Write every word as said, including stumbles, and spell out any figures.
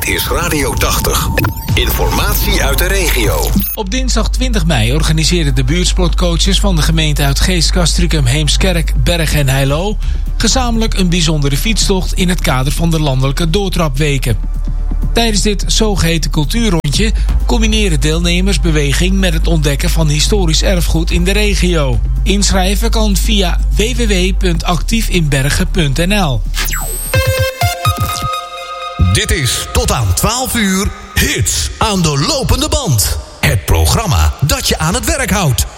Dit is Radio tachtig. Informatie uit de regio. Op dinsdag twintig mei organiseerden de buurtsportcoaches van de gemeente uit Geest, Castricum, Heemskerk, Bergen en Heilo gezamenlijk een bijzondere fietstocht in het kader van de landelijke doortrapweken. Tijdens dit zogeheten cultuurrondje combineren deelnemers beweging met het ontdekken van historisch erfgoed in de regio. Inschrijven kan via w w w punt actiefinbergen punt n l. Dit is tot aan twaalf uur Hits aan de lopende band. Het programma dat je aan het werk houdt.